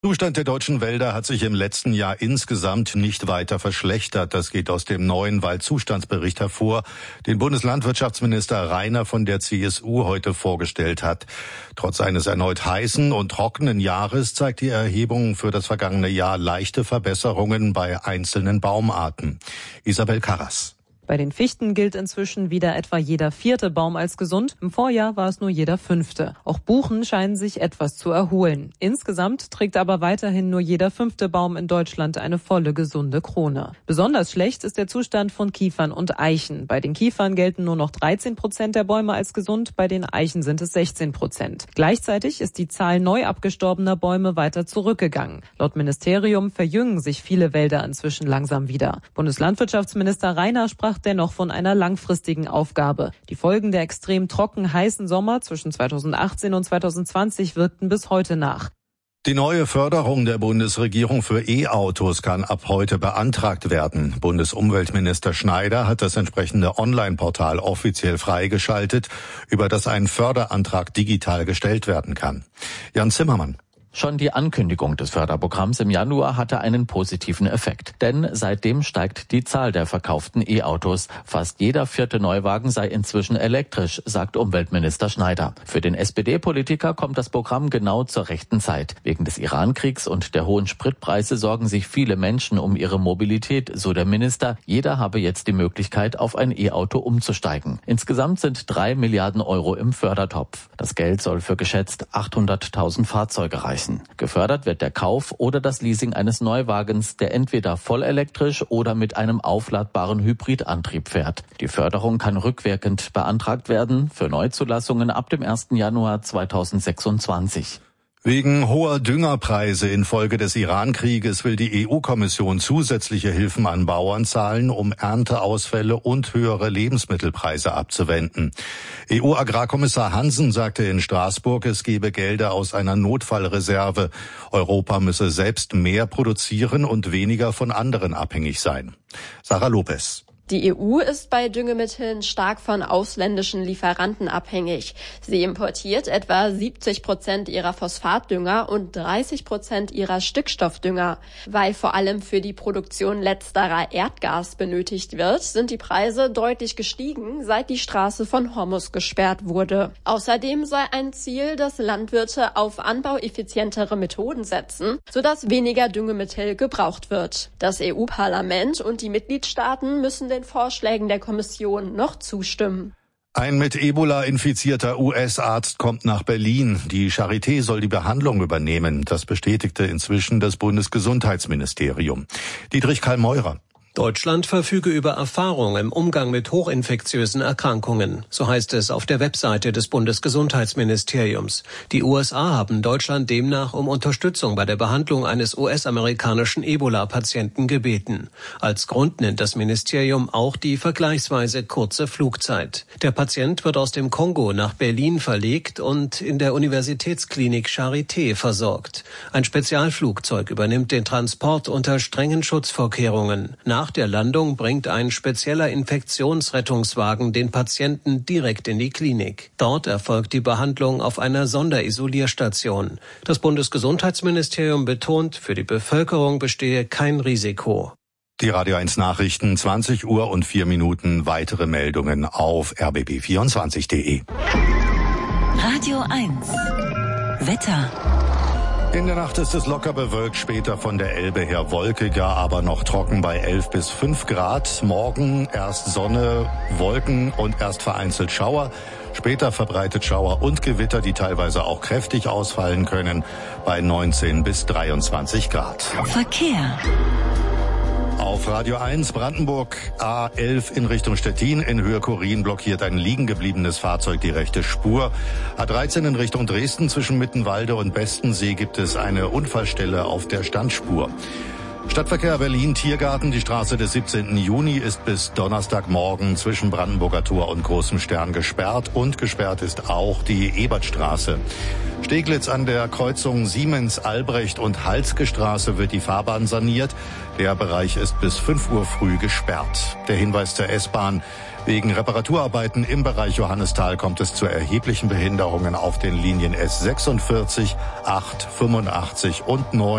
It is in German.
Der Zustand der deutschen Wälder hat sich im letzten Jahr insgesamt nicht weiter verschlechtert. Das geht aus dem neuen Waldzustandsbericht hervor, den Bundeslandwirtschaftsminister Rainer von der CSU heute vorgestellt hat. Trotz eines erneut heißen und trockenen Jahres zeigt die Erhebung für das vergangene Jahr leichte Verbesserungen bei einzelnen Baumarten. Isabel Karras. Bei den Fichten gilt inzwischen wieder etwa jeder 4. Baum als gesund. Im Vorjahr war es nur jeder 5. Auch Buchen scheinen sich etwas zu erholen. Insgesamt trägt aber weiterhin nur jeder 5. Baum in Deutschland eine volle, gesunde Krone. Besonders schlecht ist der Zustand von Kiefern und Eichen. Bei den Kiefern gelten nur noch 13% der Bäume als gesund, bei den Eichen sind es 16%. Gleichzeitig ist die Zahl neu abgestorbener Bäume weiter zurückgegangen. Laut Ministerium verjüngen sich viele Wälder inzwischen langsam wieder. Bundeslandwirtschaftsminister Rainer sprach dennoch von einer langfristigen Aufgabe. Die Folgen der extrem trocken heißen Sommer zwischen 2018 und 2020 wirkten bis heute nach. Die neue Förderung der Bundesregierung für E-Autos kann ab heute beantragt werden. Bundesumweltminister Schneider hat das entsprechende Online-Portal offiziell freigeschaltet, über das ein Förderantrag digital gestellt werden kann. Jan Zimmermann. Schon die Ankündigung des Förderprogramms im Januar hatte einen positiven Effekt. Denn seitdem steigt die Zahl der verkauften E-Autos. Fast jeder 4. Neuwagen sei inzwischen elektrisch, sagt Umweltminister Schneider. Für den SPD-Politiker kommt das Programm genau zur rechten Zeit. Wegen des Iran-Kriegs und der hohen Spritpreise sorgen sich viele Menschen um ihre Mobilität, so der Minister. Jeder habe jetzt die Möglichkeit, auf ein E-Auto umzusteigen. Insgesamt sind 3 Milliarden Euro im Fördertopf. Das Geld soll für geschätzt 800.000 Fahrzeuge reichen. Gefördert wird der Kauf oder das Leasing eines Neuwagens, der entweder vollelektrisch oder mit einem aufladbaren Hybridantrieb fährt. Die Förderung kann rückwirkend beantragt werden für Neuzulassungen ab dem 1. Januar 2026. Wegen hoher Düngerpreise infolge des Iran-Krieges will die EU-Kommission zusätzliche Hilfen an Bauern zahlen, um Ernteausfälle und höhere Lebensmittelpreise abzuwenden. EU-Agrarkommissar Hansen sagte in Straßburg, es gebe Gelder aus einer Notfallreserve. Europa müsse selbst mehr produzieren und weniger von anderen abhängig sein. Sarah Lopez. Die EU ist bei Düngemitteln stark von ausländischen Lieferanten abhängig. Sie importiert etwa 70% ihrer Phosphatdünger und 30% ihrer Stickstoffdünger. Weil vor allem für die Produktion letzterer Erdgas benötigt wird, sind die Preise deutlich gestiegen, seit die Straße von Hormuz gesperrt wurde. Außerdem sei ein Ziel, dass Landwirte auf anbaueffizientere Methoden setzen, sodass weniger Düngemittel gebraucht wird. Das EU-Parlament und die Mitgliedstaaten müssen den Vorschlägen der Kommission noch zustimmen. Ein mit Ebola infizierter US-Arzt kommt nach Berlin. Die Charité soll die Behandlung übernehmen. Das bestätigte inzwischen das Bundesgesundheitsministerium. Dietrich Karl-Meurer. Deutschland verfüge über Erfahrung im Umgang mit hochinfektiösen Erkrankungen. So heißt es auf der Webseite des Bundesgesundheitsministeriums. Die USA haben Deutschland demnach um Unterstützung bei der Behandlung eines US-amerikanischen Ebola-Patienten gebeten. Als Grund nennt das Ministerium auch die vergleichsweise kurze Flugzeit. Der Patient wird aus dem Kongo nach Berlin verlegt und in der Universitätsklinik Charité versorgt. Ein Spezialflugzeug übernimmt den Transport unter strengen Schutzvorkehrungen. Nach der Landung bringt ein spezieller Infektionsrettungswagen den Patienten direkt in die Klinik. Dort erfolgt die Behandlung auf einer Sonderisolierstation. Das Bundesgesundheitsministerium betont, für die Bevölkerung bestehe kein Risiko. Die Radio 1 Nachrichten, 20 Uhr und 4 Minuten. Weitere Meldungen auf rbb24.de. Radio 1. Wetter. In der Nacht ist es locker bewölkt, später von der Elbe her wolkiger, aber noch trocken bei 11 bis 5 Grad. Morgen erst Sonne, Wolken und erst vereinzelt Schauer. Später verbreitet Schauer und Gewitter, die teilweise auch kräftig ausfallen können, bei 19 bis 23 Grad. Verkehr. Auf Radio 1 Brandenburg A11 in Richtung Stettin in Höhe Chorin blockiert ein liegen gebliebenes Fahrzeug die rechte Spur. A13 in Richtung Dresden zwischen Mittenwalde und Bestensee gibt es eine Unfallstelle auf der Standspur. Stadtverkehr Berlin-Tiergarten. Die Straße des 17. Juni ist bis Donnerstagmorgen zwischen Brandenburger Tor und Großem Stern gesperrt. Und gesperrt ist auch die Ebertstraße. Steglitz an der Kreuzung Siemens-Albrecht und Halske-Straße wird die Fahrbahn saniert. Der Bereich ist bis 5 Uhr früh gesperrt. Der Hinweis zur S-Bahn. Wegen Reparaturarbeiten im Bereich Johannisthal kommt es zu erheblichen Behinderungen auf den Linien S46, 8, 85 und 9.